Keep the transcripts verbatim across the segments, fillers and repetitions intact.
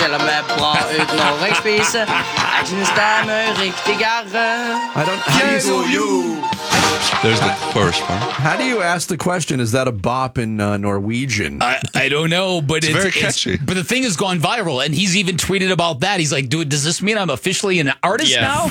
Selv om jeg er bra uten å røykspise. Jeg synes det er mye riktigere. I don't. How do you, There's the chorus part. how do you ask the question? Is that a bop in uh, Norwegian? I, I don't know, but It's it's, very it's- catchy. but the thing has gone viral, and he's even tweeted about that. He's like, "Dude, does this mean I'm officially an artist Yeah. now?"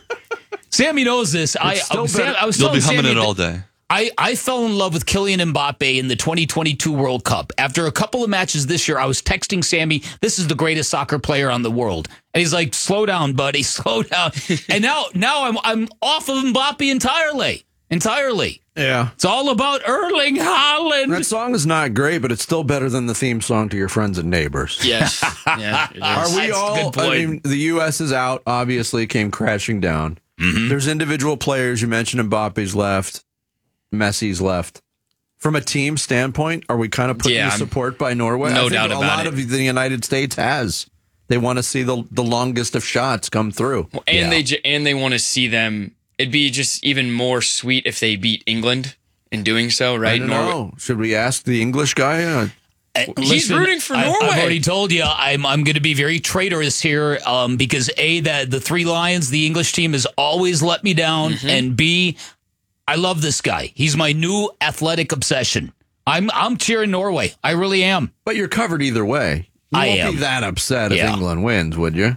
Sammy knows this. I, still Sam, better- I was They'll be telling humming Sammy it all that day. I, I fell in love with Kylian Mbappe in the twenty twenty-two World Cup. After a couple of matches this year, I was texting Sammy, "This is the greatest soccer player on the world," and he's like, "Slow down, buddy, slow down." And now, now I'm I'm off of Mbappe entirely, entirely. Yeah. It's all about Erling Haaland. That song is not great, but it's still better than the theme song to Your Friends and Neighbors. Yes. Yeah, it is. Are we That's a all? good point. I mean, the U S is out. Obviously, came crashing down. Mm-hmm. There's individual players. You mentioned Mbappe's left, Messi's left. From a team standpoint, are we kind of putting Yeah, the I'm- support by Norway? no I think doubt a about lot it. of the United States has. They want to see the the longest of shots come through. And Yeah. they j- and they want to see them. It'd be just even more sweet if they beat England in doing so, I right? don't Norway- know. Should we ask the English guy? Uh, He's rooting for I- Norway. I've already told you I'm I'm going to be very traitorous here um, because A, that the Three Lions, the English team, has always let me down, Mm-hmm. and B, I love this guy. He's my new athletic obsession. I'm I'm cheering Norway. I really am. but you're covered either way. You I won't am. be that upset Yeah. if England wins, would you?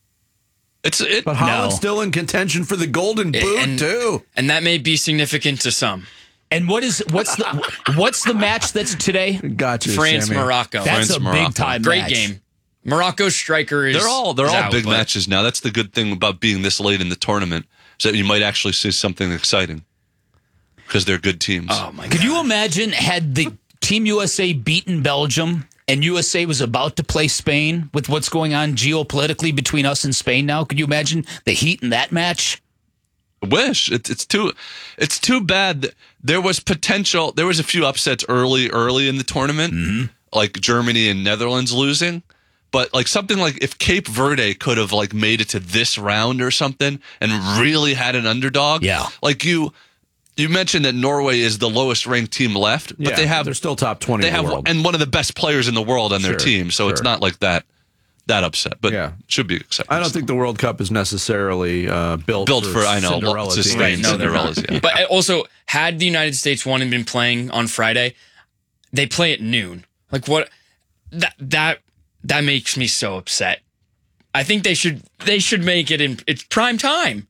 It's it. But Holland's No. still in contention for the Golden Boot and- too. and that may be significant to some. And what is what's the what's the match that's today? Gotcha, France, Sammy. Morocco. That's France, a Morocco. big time Great match. game. Morocco's striker is. They're all they're is all out, big but- matches now. That's the good thing about being this late in the tournament, is that you might actually see something exciting because they're good teams. Oh my Could god! you imagine had the Team U S A beaten Belgium and U S A was about to play Spain with what's going on geopolitically between us and Spain now? Could you imagine the heat in that match? I wish it's it's too it's too bad that there was potential. There was a few upsets early early in the tournament, like Germany and Netherlands losing. But like something like if Cape Verde could have like made it to this round or something and really had an underdog. Yeah. Like you you mentioned that Norway is the lowest ranked team left, but Yeah, they have they're still top twenty they in the have world. and one of the best players in the world on their Sure, team. So it's sure. not like that that upset. But Yeah. should be exciting. I don't think the World Cup is necessarily uh, built built for, I know Cinderella to teams. sustain Right, no, they're not. Cinderellas. Yeah. But also, had the United States won and been playing on Friday, they play at noon. Like what? That that that makes me so upset. I think they should they should make it in it's prime time.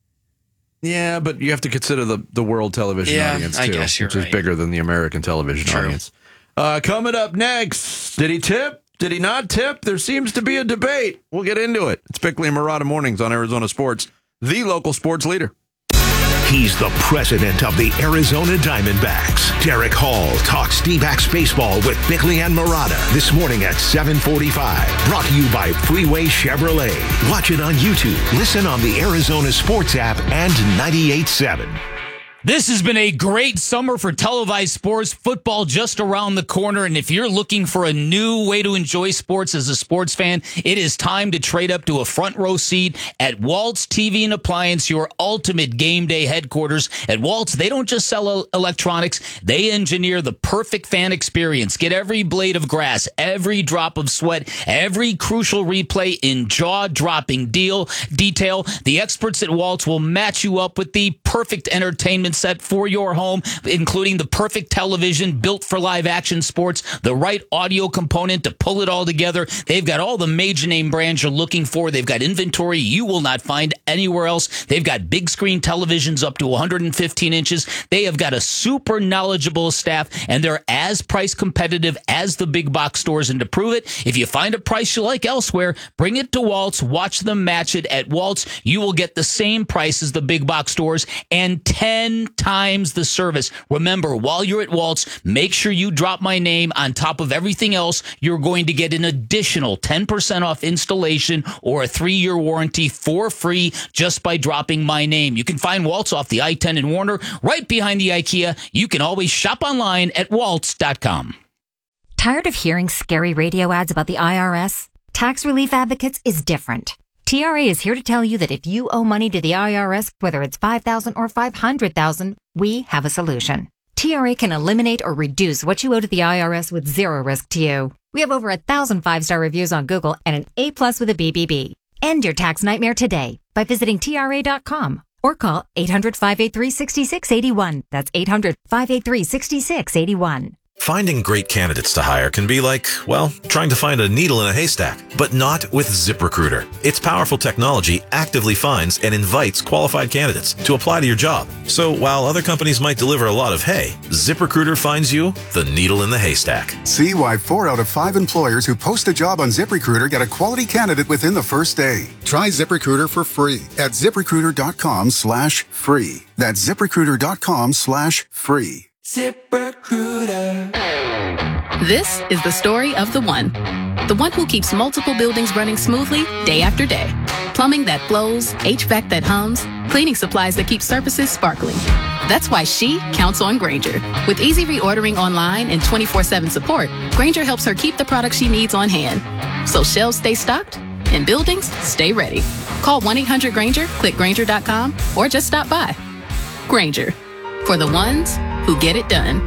Yeah, but you have to consider the, the world television Yeah, audience too, I guess you're which right. is bigger than the American television True. audience. Uh, coming up next, did he tip? Did he not tip? There seems to be a debate. We'll get into it. It's Bickley and Murata Mornings on Arizona Sports, the local sports leader. He's the president of the Arizona Diamondbacks. Derek Hall talks D-backs baseball with Bickley and Murata this morning at seven forty-five. Brought to you by Freeway Chevrolet. Watch it on YouTube. Listen on the Arizona Sports app and ninety-eight point seven. This has been a great summer for televised sports, football just around the corner. And if you're looking for a new way to enjoy sports as a sports fan, it is time to trade up to a front row seat at Waltz T V and Appliance, your ultimate game day headquarters. At Waltz, they don't just sell el- electronics, they engineer the perfect fan experience. Get every blade of grass, every drop of sweat, every crucial replay in jaw-dropping deal detail. The experts at Waltz will match you up with the perfect entertainment set for your home, including the perfect television built for live action sports, the right audio component to pull it all together. They've got all the major name brands you're looking for. They've got inventory you will not find anywhere else. They've got big screen televisions up to one hundred fifteen inches. They have got a super knowledgeable staff, and they're as price competitive as the big box stores. And to prove it, if you find a price you like elsewhere, bring it to Waltz, watch them match it. At Waltz, you will get the same price as the big box stores and ten times the service. Remember, while you're at Waltz, make sure you drop my name on top of everything else. You're going to get an additional ten percent off installation or a three-year warranty for free just by dropping my name. You can find Waltz off the I ten in Warner, right behind the IKEA. You can always shop online at waltz dot com. Tired of hearing scary radio ads about the I R S? Tax Relief Advocates is different. T R A is here to tell you that if you owe money to the I R S, whether it's five thousand dollars or five hundred thousand dollars, we have a solution. T R A can eliminate or reduce what you owe to the I R S with zero risk to you. We have over a thousand five-star reviews on Google and an A plus with a B B B. End your tax nightmare today by visiting T R A dot com or call eight hundred, five eight three, six six eight one. That's eight hundred, five eight three, six six eight one. Finding great candidates to hire can be like, well, trying to find a needle in a haystack, but not with ZipRecruiter. Its powerful technology actively finds and invites qualified candidates to apply to your job. So while other companies might deliver a lot of hay, ZipRecruiter finds you the needle in the haystack. See why four out of five employers who post a job on ZipRecruiter get a quality candidate within the first day. Try ZipRecruiter for free at ZipRecruiter.com slash free. That's ZipRecruiter.com slash free. ZipRecruiter. This is the story of the one. The one who keeps multiple buildings running smoothly day after day. Plumbing that flows, H V A C that hums, cleaning supplies that keep surfaces sparkling. That's why she counts on Grainger. With easy reordering online and twenty-four seven support, Grainger helps her keep the products she needs on hand. So shelves stay stocked and buildings stay ready. Call one eight hundred Grainger, click Grainger dot com, or just stop by. Grainger, for the ones who get it done.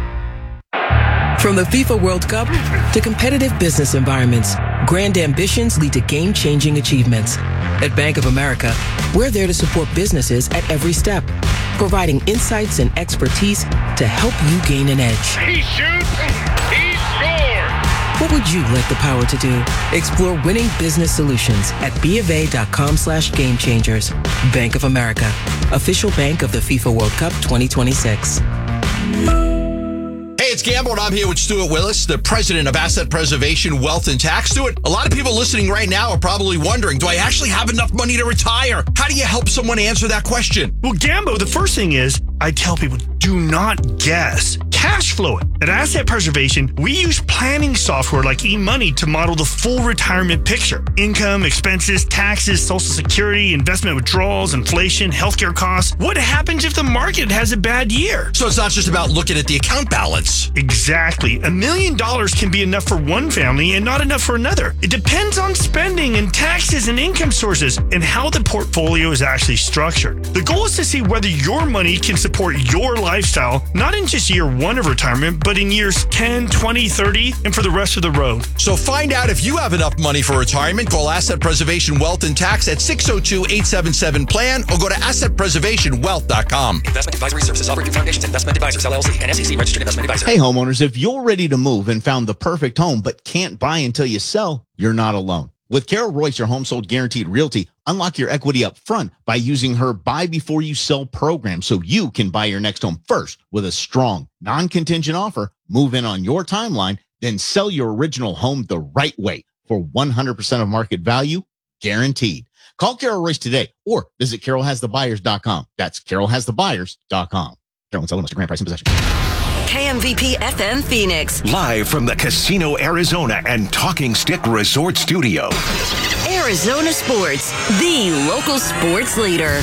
From the FIFA World Cup to competitive business environments, grand ambitions lead to game-changing achievements. At Bank of America, we're there to support businesses at every step, providing insights and expertise to help you gain an edge. He shoots, he scores! What would you like the power to do? Explore winning business solutions at BofA.com slash game changers. Bank of America, official bank of the FIFA World Cup twenty twenty-six. Hey, it's Gamble, and I'm here with Stuart Willis, the president of Asset Preservation Wealth and Tax. Stuart, a lot of people listening right now are probably wondering, do I actually have enough money to retire? How do you help someone answer that question? Well, Gambo, the first thing is, I tell people, do not guess. Cash flow it. At Asset Preservation, we use planning software like eMoney to model the full retirement picture. Income, expenses, taxes, Social Security, investment withdrawals, inflation, healthcare costs. What happens if the market has a bad year? So it's not just about looking at the account balance. Exactly. A million dollars can be enough for one family and not enough for another. It depends on spending and taxes and income sources and how the portfolio is actually structured. The goal is to see whether your money can support your lifestyle, not in just year one of retirement, but in years ten, twenty, thirty, and for the rest of the road. So find out if you have enough money for retirement. Call Asset Preservation Wealth and Tax at six oh two, eight seven seven, plan or go to asset preservation wealth dot com. Investment advisory services offered through Foundations Investment Advisors, L L C, and S E C registered investment advisor. Hey, homeowners, if you're ready to move and found the perfect home but can't buy until you sell, you're not alone. With Carol Royce, your home sold guaranteed realty, unlock your equity up front by using her buy before you sell program so you can buy your next home first with a strong, non-contingent offer, move in on your timeline, then sell your original home the right way for one hundred percent of market value, guaranteed. Call Carol Royce today or visit carol has the buyers dot com. That's carol has the buyers dot com. Carol and Sullivan, Grand Price in possession. K M V P F M Phoenix. Live from the Casino Arizona and Talking Stick Resort Studio. Arizona Sports, the local sports leader.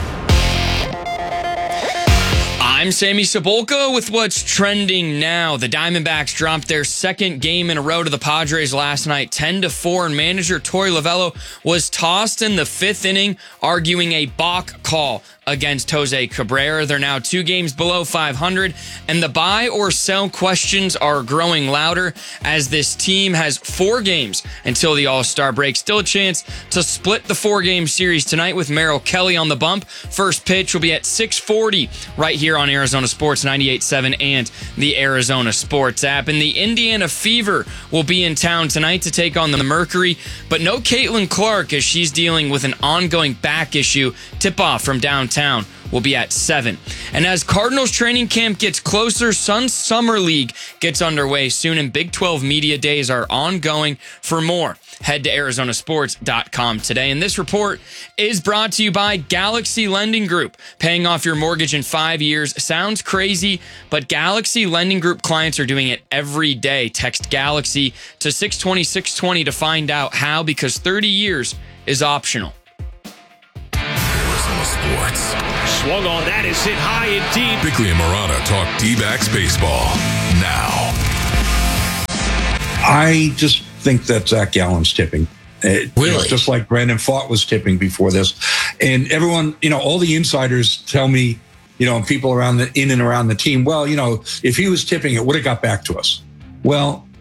I'm Sammy Cebulka with what's trending now. The Diamondbacks dropped their second game in a row to the Padres last night, ten to four, and manager Torey Lovullo was tossed in the fifth inning, arguing a balk call against Jose Cabrera. They're now two games below five hundred, and the buy or sell questions are growing louder as this team has four games until the All-Star break. Still a chance to split the four-game series tonight with Merrill Kelly on the bump. First pitch will be at six forty right here on Arizona Sports ninety-eight point seven and the Arizona Sports app. And the Indiana Fever will be in town tonight to take on the Mercury, but no Caitlin Clark as she's dealing with an ongoing back issue. Tip-off from downtown will be at seven. And as Cardinals training camp gets closer, Suns Summer League gets underway soon, and Big twelve Media Days are ongoing. For more, head to arizona sports dot com today. And this report is brought to you by Galaxy Lending Group. Paying off your mortgage in five years sounds crazy, but Galaxy Lending Group clients are doing it every day. Text Galaxy to six twenty, six twenty to find out how, because thirty years is optional. Sports. Swung on that is hit high and deep. Bickley and Murata talk D-backs baseball now. I just think that Zach Gallen's tipping. It, really? You know, just like Brandon Pfaadt was tipping before this. And everyone, you know, all the insiders tell me, you know, people around the in and around the team, well, you know, if he was tipping, it would have got back to us. Well,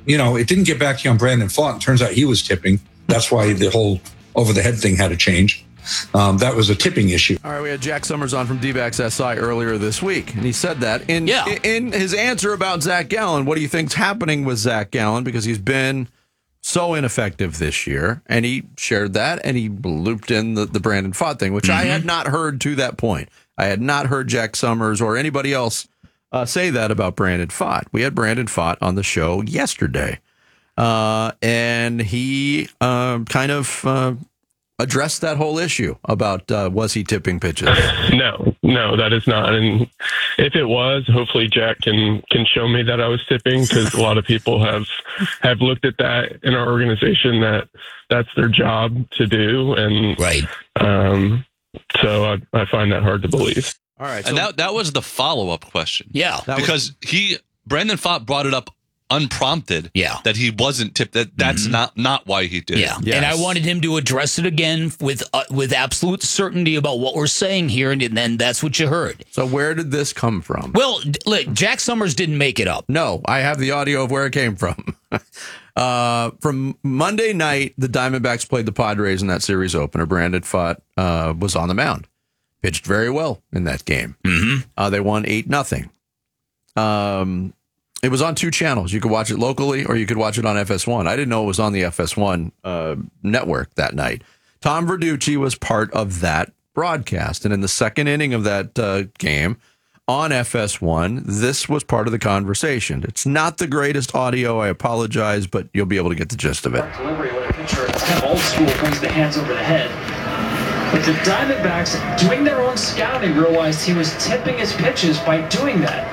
you know, it didn't get back to you on Brandon Pfaadt. It turns out he was tipping. That's why the whole over the head thing had to change. Um, that was a tipping issue. All right, we had Jack Summers on from D-backs S I earlier this week, and he said that in Yeah. in his answer about Zach Gallen. What do you think's happening with Zach Gallen? Because he's been so ineffective this year, and he shared that, and he looped in the, the Brandon Pfaadt thing, which mm-hmm. I had not heard to that point. I had not heard Jack Summers or anybody else uh, say that about Brandon Pfaadt. We had Brandon Pfaadt on the show yesterday, uh, and he uh, kind of uh, addressed that whole issue about uh, was he tipping pitches? No, no, that is not. And if it was, hopefully Jack can can show me that I was tipping, because a lot of people have have looked at that in our organization, that that's their job to do, and right. Um, so I, I find that hard to believe. All right, so and that that was the follow up question. Yeah, because was- he Brandon Pfaadt brought it up unprompted. Yeah, that he wasn't tipped. That that's mm-hmm. not not why he did. Yeah, it. Yes. And I wanted him to address it again with uh, with absolute certainty about what we're saying here, and then that's what you heard. So where did this come from? Well, look, Jack Summers didn't make it up. No, I have the audio of where it came from. uh, from Monday night, the Diamondbacks played the Padres in that series opener. Brandon Pfaadt uh, was on the mound, pitched very well in that game. Mm-hmm. Uh, they won eight nothing. Um. It was on two channels. You could watch it locally or you could watch it on F S one. I didn't know it was on the F S one uh, network that night. Tom Verducci was part of that broadcast. And in the second inning of that uh, game on F S one, this was part of the conversation. It's not the greatest audio. I apologize, but you'll be able to get the gist of it. Delivery with a pitcher, it's kind of old school, brings the hands over the head. But the Diamondbacks, doing their own scouting, realized he was tipping his pitches by doing that.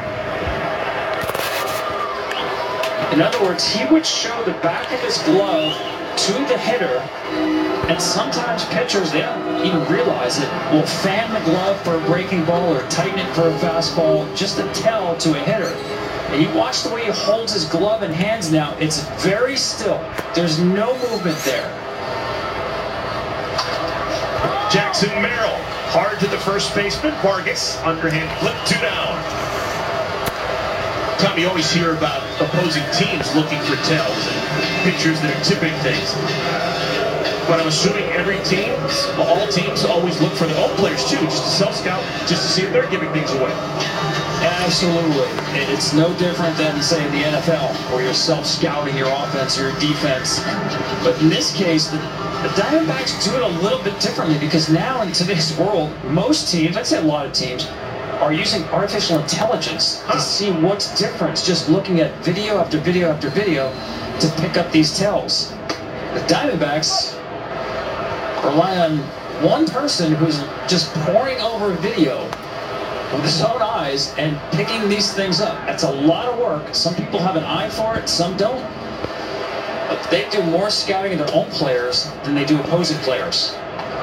In other words, he would show the back of his glove to the hitter, and sometimes pitchers, they don't even realize it, will fan the glove for a breaking ball or tighten it for a fastball just to tell to a hitter. And you watch the way he holds his glove and hands now, it's very still. There's no movement there. Jackson Merrill, hard to the first baseman. Vargas, underhand flip, two down. Tom, you always hear about opposing teams looking for tells and pitchers that are tipping things. But I'm assuming every team, all teams always look for the own players too, just to self-scout, just to see if they're giving things away. Absolutely. It's no different than, say, in the N F L, where you're self-scouting your offense or your defense. But in this case, the, the Diamondbacks do it a little bit differently, because now in today's world, most teams, I'd say a lot of teams, are using artificial intelligence to see what's different, just looking at video after video after video to pick up these tells. The Diamondbacks rely on one person who's just poring over video with his own eyes and picking these things up. That's a lot of work. Some people have an eye for it, some don't. But they do more scouting of their own players than they do opposing players.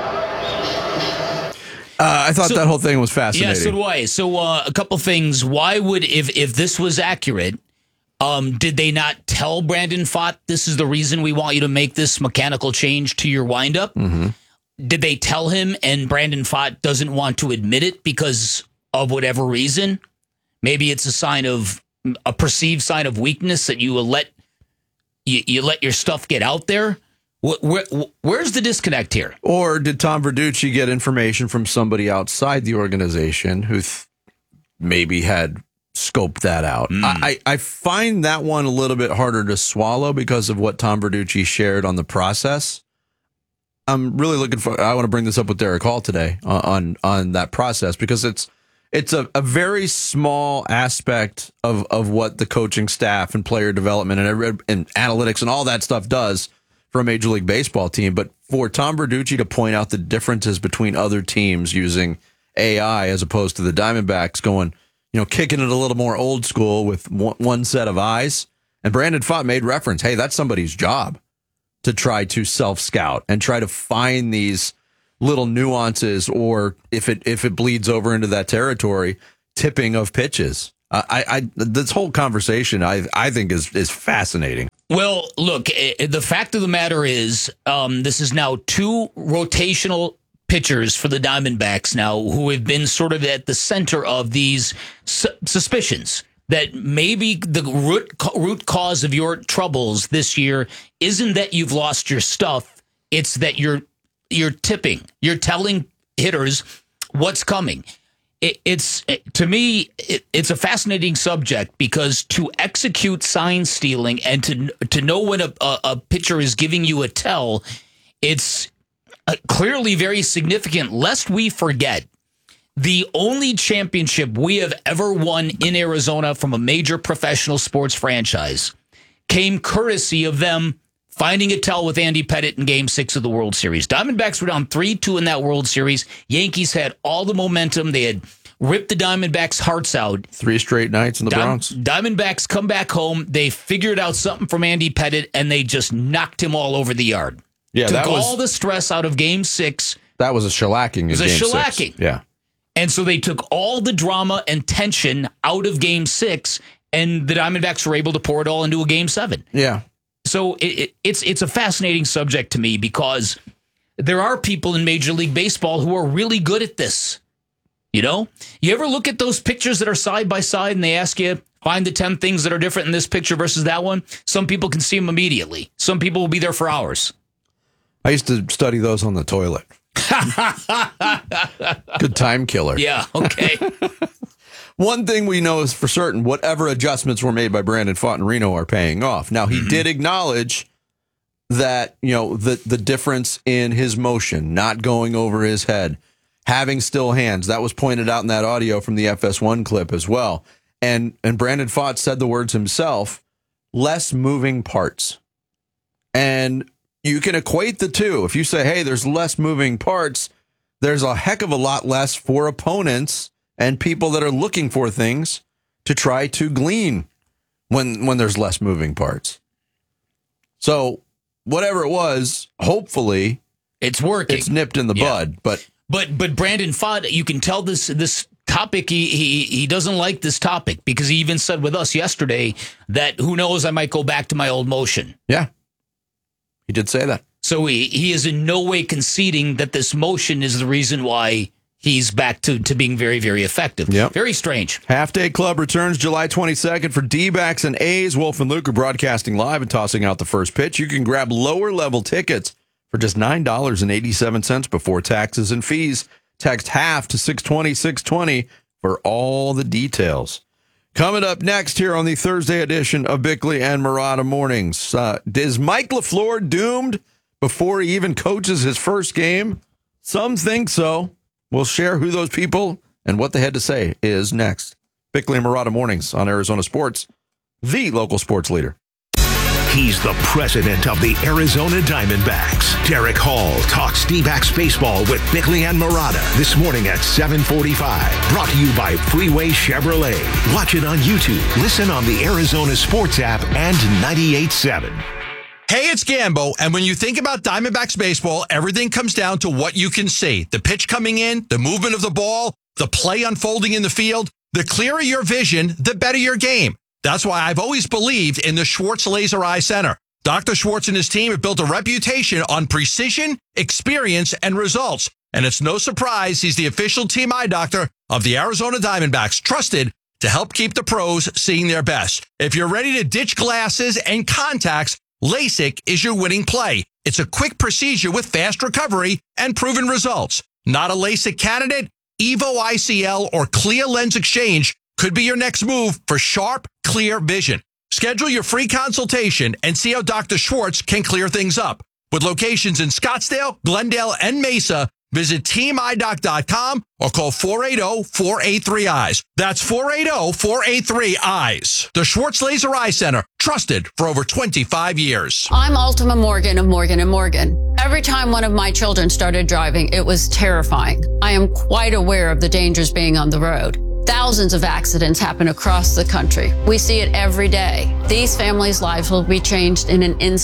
Uh, I thought so, that whole thing was fascinating. Yeah, so do I. So uh, a couple things. Why would, if if this was accurate, um, did they not tell Brandon Pfaadt, this is the reason we want you to make this mechanical change to your windup? Mm-hmm. Did they tell him and Brandon Pfaadt doesn't want to admit it because of whatever reason? Maybe it's a sign of, a perceived sign of weakness that you will let, you, you let your stuff get out there? Where, where's the disconnect here? Or did Tom Verducci get information from somebody outside the organization who th- maybe had scoped that out? Mm. I, I find that one a little bit harder to swallow because of what Tom Verducci shared on the process. I'm really looking for, I want to bring this up with Derek Hall today on, on, on that process, because it's it's a, a very small aspect of, of what the coaching staff and player development and, and analytics and all that stuff does for a Major League Baseball team. But for Tom Verducci to point out the differences between other teams using A I as opposed to the Diamondbacks going, you know, kicking it a little more old school with one, one set of eyes. And Brandon Pfaadt made reference, hey, that's somebody's job to try to self-scout and try to find these little nuances, or if it if it bleeds over into that territory, tipping of pitches. Uh, I, I this whole conversation I I think is is fascinating. Well, look, the fact of the matter is, um, this is now two rotational pitchers for the Diamondbacks now who have been sort of at the center of these su- suspicions that maybe the root root cause of your troubles this year isn't that you've lost your stuff. It's that you're you're tipping. You're telling hitters what's coming. It, it's it, to me, it, it's a fascinating subject because to execute sign stealing and to to know when a, a, a pitcher is giving you a tell, it's uh, clearly very significant. Lest we forget, the only championship we have ever won in Arizona from a major professional sports franchise came courtesy of them finding a tell with Andy Pettitte in Game Six of the World Series. Diamondbacks were down three two in that World Series. Yankees had all the momentum. They had ripped the Diamondbacks' hearts out. Three straight nights in the Di- Bronx. Diamondbacks come back home. They figured out something from Andy Pettitte, and they just knocked him all over the yard. Yeah, Took that was all the stress out of Game Six. That was a shellacking. It was in a game shellacking. Six. Yeah. And so they took all the drama and tension out of Game Six, and the Diamondbacks were able to pour it all into a Game Seven. Yeah. So it, it, it's it's a fascinating subject to me because there are people in Major League Baseball who are really good at this. You know, you ever look at those pictures that are side by side and they ask you, find the ten things that are different in this picture versus that one? Some people can see them immediately. Some people will be there for hours. I used to study those on the toilet. Good time killer. Yeah, okay. One thing we know is for certain, whatever adjustments were made by Brandon Pfaadt and Reno are paying off. Now, he mm-hmm. did acknowledge that, you know, the, the difference in his motion, not going over his head, having still hands. That was pointed out in that audio from the F S one clip as well. And, and Brandon Pfaadt said the words himself, less moving parts. And you can equate the two. If you say, hey, there's less moving parts, there's a heck of a lot less for opponents and people that are looking for things to try to glean when when there's less moving parts. So whatever it was, hopefully it's working. It's nipped in the yeah. bud. But but but Brandon Pfaadt, you can tell this this topic he, he he doesn't like this topic because he even said with us yesterday that who knows, I might go back to my old motion. Yeah. He did say that. So he, he is in no way conceding that this motion is the reason why he's back to, to being very, very effective. Yep. Very strange. Half Day Club returns July twenty-second for D-backs and A's. Wolf and Luke are broadcasting live and tossing out the first pitch. You can grab lower level tickets for just nine dollars and eighty-seven cents before taxes and fees. Text half to six twenty, six twenty for all the details. Coming up next here on the Thursday edition of Bickley and Marotta Mornings. Uh, is Mike LaFleur doomed before he even coaches his first game? Some think so. We'll share who those people and what they had to say is next. Bickley and Marotta Mornings on Arizona Sports, the local sports leader. He's the president of the Arizona Diamondbacks. Derek Hall talks D-backs baseball with Bickley and Marotta this morning at seven forty-five. Brought to you by Freeway Chevrolet. Watch it on YouTube. Listen on the Arizona Sports app and ninety-eight point seven. Hey, it's Gambo, and when you think about Diamondbacks baseball, everything comes down to what you can see. The pitch coming in, the movement of the ball, the play unfolding in the field. The clearer your vision, the better your game. That's why I've always believed in the Schwartz Laser Eye Center. Doctor Schwartz and his team have built a reputation on precision, experience, and results. And it's no surprise he's the official team eye doctor of the Arizona Diamondbacks, trusted to help keep the pros seeing their best. If you're ready to ditch glasses and contacts, LASIK is your winning play. It's a quick procedure with fast recovery and proven results. Not a LASIK candidate? Evo I C L or Clear Lens Exchange could be your next move for sharp, clear vision. Schedule your free consultation and see how Doctor Schwartz can clear things up. With locations in Scottsdale, Glendale, and Mesa, visit team eye doc dot com or call four eight zero, four eight three, eyes. That's four eight zero, four eight three, eyes. The Schwartz Laser Eye Center, trusted for over twenty-five years. I'm Ultima Morgan of Morgan and Morgan. Every time one of my children started driving, it was terrifying. I am quite aware of the dangers being on the road. Thousands of accidents happen across the country. We see it every day. These families' lives will be changed in an instant.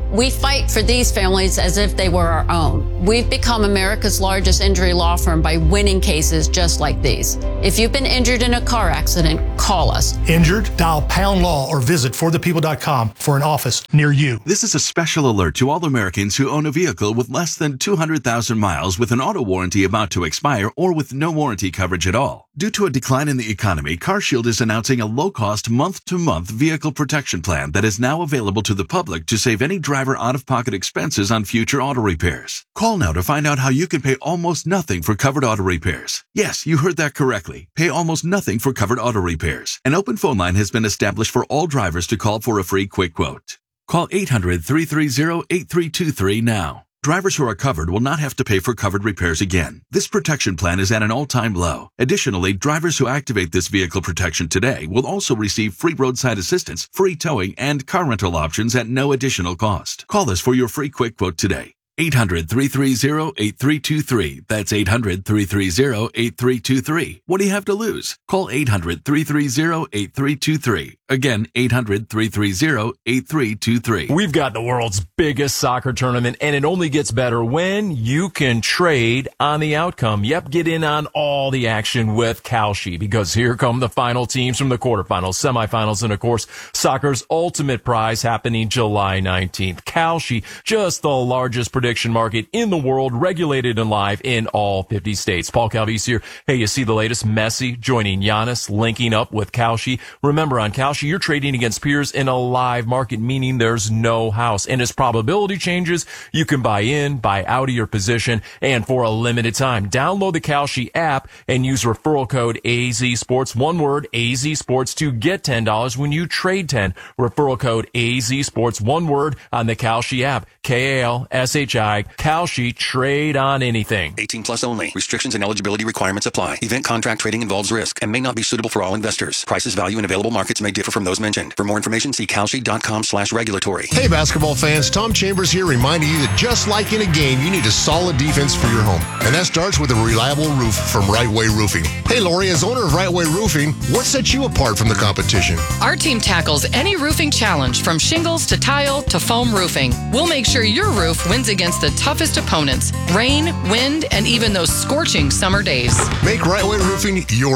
We fight for these families as if they were our own. We've become America's largest injury law firm by winning cases just like these. If you've been injured in a car accident, call us. Injured? Dial pound law or visit for the people dot com for an office near you. This is a special alert to all Americans who own a vehicle with less than two hundred thousand miles with an auto warranty about to expire or with no warranty coverage at all. Due to a decline in the economy, CarShield is announcing a low-cost month-to-month vehicle protection plan that is now available to the public to save any driver out-of-pocket expenses on future auto repairs. Call now to find out how you can pay almost nothing for covered auto repairs. Yes, you heard that correctly. Pay almost nothing for covered auto repairs. An open phone line has been established for all drivers to call for a free quick quote. Call eight hundred, three three zero, eight three two three now. Drivers who are covered will not have to pay for covered repairs again. This protection plan is at an all-time low. Additionally, drivers who activate this vehicle protection today will also receive free roadside assistance, free towing, and car rental options at no additional cost. Call us for your free quick quote today. eight hundred, three three zero, eight three two three. That's eight hundred, three three zero, eight three two three. What do you have to lose? Call eight hundred, three three zero, eight three two three. Again, eight hundred, three three zero, eight three two three. We've got the world's biggest soccer tournament, and it only gets better when you can trade on the outcome. Yep, get in on all the action with Kalshi, because here come the final teams from the quarterfinals, semifinals, and of course, soccer's ultimate prize happening July nineteenth. Kalshi, just the largest prediction market in the world, regulated and live in all fifty states. Paul Calvise here. Hey, you see the latest? Messi joining Giannis, linking up with Kalshi. Remember, on Kalshi, you're trading against peers in a live market, meaning there's no house. And as probability changes, you can buy in, buy out of your position, and for a limited time. Download the Kalshi app and use referral code A Z Sports, one word, A Z Sports, to get ten dollars when you trade ten. Referral code A Z Sports, one word, on the Kalshi app. K A L S H I, Kalshi, trade on anything. eighteen plus only. Restrictions and eligibility requirements apply. Event contract trading involves risk and may not be suitable for all investors. Prices, value, and available markets may differ from those mentioned. For more information, see kalshi.com slash regulatory. Hey, basketball fans, Tom Chambers here, reminding you that just like in a game, you need a solid defense for your home. And that starts with a reliable roof from Right Way Roofing. Hey, Lori, as owner of Right Way Roofing, what sets you apart from the competition? Our team tackles any roofing challenge, from shingles to tile to foam roofing. We'll make sure your roof wins against the toughest opponents: rain, wind, and even those scorching summer days. Make Right Way Roofing your